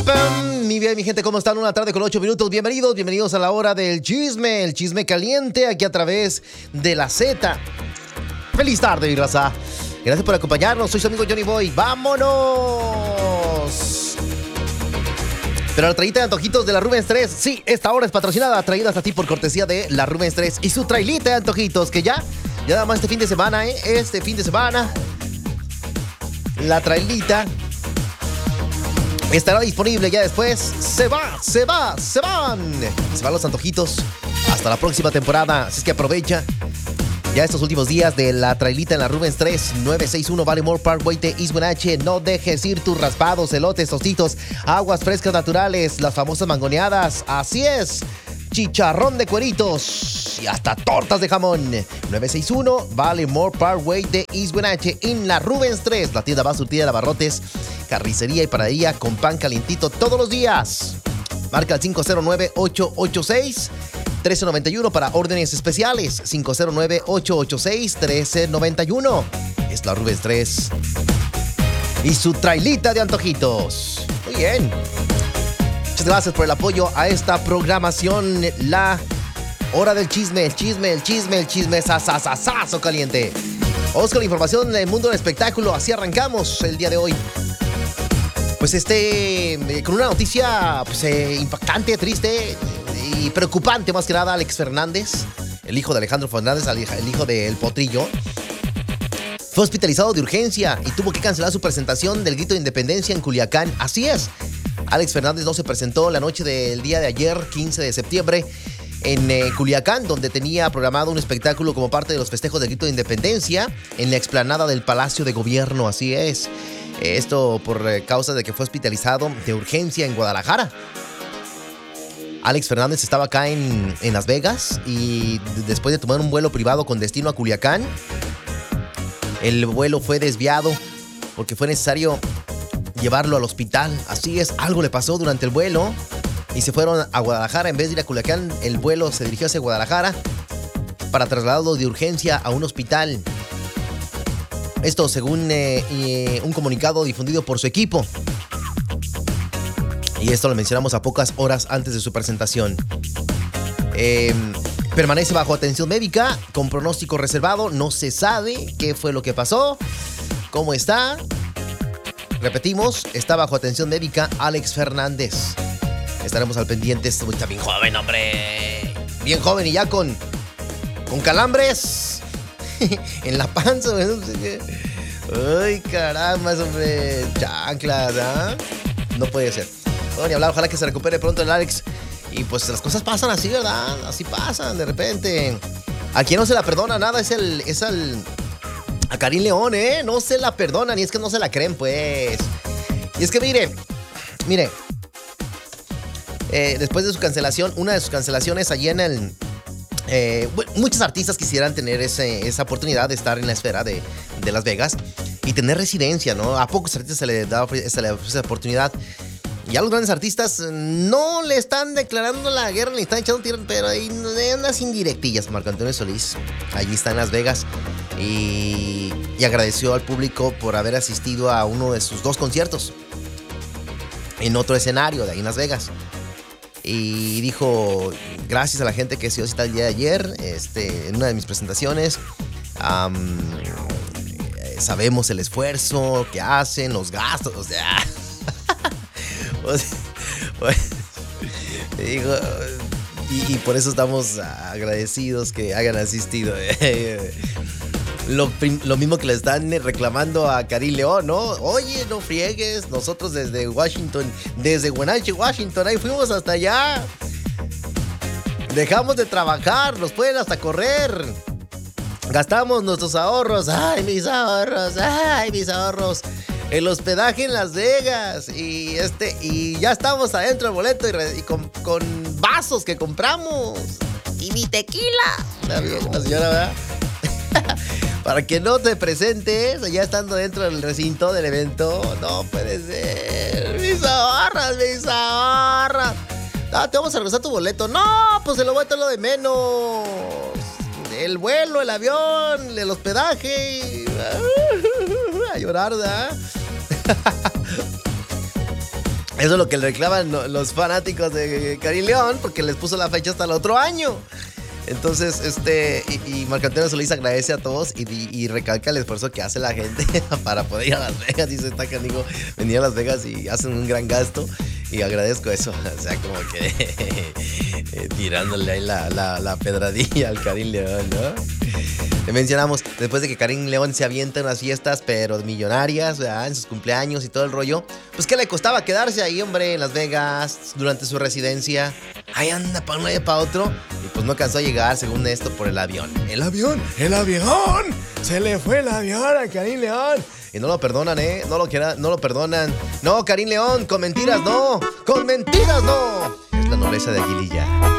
Mi gente, ¿cómo están? Una tarde con 8 minutos. Bienvenidos a la hora del chisme, el chisme caliente aquí a través de la Z. Feliz tarde, mi raza. Gracias por acompañarnos. Soy su amigo Johnny Boy. ¡Vámonos! Pero la trailita de antojitos de la Rubens 3, sí, esta hora es patrocinada, traída hasta ti por cortesía de la Rubens 3 y su trailita de antojitos, que ya nada más este fin de semana, la trailita estará disponible. Ya después se van los antojitos hasta la próxima temporada. Así es que aprovecha ya estos últimos días de la trailita en la Rubens 3, 961 Baltimore Parkway de East Wenatchee. No dejes ir tus raspados, elotes, tostitos, aguas frescas naturales, las famosas mangoneadas. Así es, chicharrón de cueritos y hasta tortas de jamón. 961 Baltimore Parkway de East Wenatchee en la Rubens 3, la tienda más surtida de abarrotes, carnicería y panadería con pan calientito todos los días. Marca el 509-886-1391 para órdenes especiales. 509-886-1391. Es la Rubens 3 y su trailita de antojitos. Muy bien. Muchas gracias por el apoyo a esta programación. La hora del chisme, el chisme, sasasasazo caliente. Vamos con la información del mundo del espectáculo. Así arrancamos el día de hoy. Pues con una noticia impactante, triste y preocupante más que nada. Alex Fernández, el hijo de Alejandro Fernández, el hijo del Potrillo, fue hospitalizado de urgencia y tuvo que cancelar su presentación del Grito de Independencia en Culiacán. Así es, Alex Fernández no se presentó la noche del día de ayer, 15 de septiembre, en Culiacán, donde tenía programado un espectáculo como parte de los festejos del Grito de Independencia en la explanada del Palacio de Gobierno. Así es. Esto por causa de que fue hospitalizado de urgencia en Guadalajara. Alex Fernández estaba acá en Las Vegas y después de tomar un vuelo privado con destino a Culiacán, el vuelo fue desviado porque fue necesario llevarlo al hospital. Así es, algo le pasó durante el vuelo y se fueron a Guadalajara. En vez de ir a Culiacán, el vuelo se dirigió hacia Guadalajara para trasladarlo de urgencia a un hospital. Esto según un comunicado difundido por su equipo. Y esto lo mencionamos a pocas horas antes de su presentación. Permanece bajo atención médica con pronóstico reservado. No se sabe qué fue lo que pasó, cómo está. Repetimos, está bajo atención médica Alex Fernández. Estaremos al pendiente. Está bien joven, hombre. Bien joven y ya con calambres en la panza. Ay, caramba, hombre. Chanclas, ¿ah? No puede ser. No, ni hablar. Ojalá que se recupere pronto el Alex. Y pues las cosas pasan así, ¿verdad? Así pasan de repente. A quien no se la perdona nada es a Karim León, ¿eh? No se la perdonan y es que no se la creen, pues. Y es que mire. Después de su cancelación, una de sus cancelaciones allí en el... muchos artistas quisieran tener esa oportunidad de estar en la esfera de Las Vegas y tener residencia, ¿no? A pocos artistas se les da esa oportunidad. Ya los grandes artistas no le están declarando la guerra, le están echando tierra, pero hay unas indirectillas. Marco Antonio Solís, allí está en Las Vegas y agradeció al público por haber asistido a uno de sus 2 conciertos en otro escenario de ahí en Las Vegas. Y dijo, gracias a la gente que se dio cita el día de ayer, en una de mis presentaciones, sabemos el esfuerzo que hacen, los gastos, o sea, digo, y por eso estamos agradecidos que hayan asistido. Lo mismo que le están reclamando a Karim León, ¿no? Oye, no friegues, nosotros desde Washington, desde Wenatchee, Washington, ahí fuimos hasta allá. Dejamos de trabajar, nos pueden hasta correr. Gastamos nuestros ahorros, ay, mis ahorros. El hospedaje en Las Vegas y ya estamos adentro del boleto y con vasos que compramos. Y mi tequila. La señora, ¿verdad? Para que no te presentes ya estando dentro del recinto del evento. No puede ser. Mis ahorras. Te vamos a regresar tu boleto. No, pues el boleto es lo de menos. El vuelo, el avión, el hospedaje. A llorar, ¿verdad? Eso es lo que le reclaman los fanáticos de Karim León, porque les puso la fecha hasta el otro año. Entonces, y Marco Antonio Solís agradece a todos y recalca el esfuerzo que hace la gente para poder ir a Las Vegas. Dice, está canijo, venir a Las Vegas y hacen un gran gasto. Y agradezco eso. O sea, como que tirándole ahí la pedradilla al Karim León, ¿no? Te mencionamos, después de que Karim León se avienta unas fiestas, pero millonarias, ¿verdad? En sus cumpleaños y todo el rollo. Pues, ¿qué le costaba quedarse ahí, hombre, en Las Vegas durante su residencia? Ahí anda para un lado y para otro. Y pues no alcanzó a llegar, según esto, por el avión. ¡El avión! Se le fue el avión a Karim León. Y no lo perdonan, ¿eh? No lo perdonan. No, Karim León, con mentiras no. Con mentiras no. Es la nobleza de Aguililla.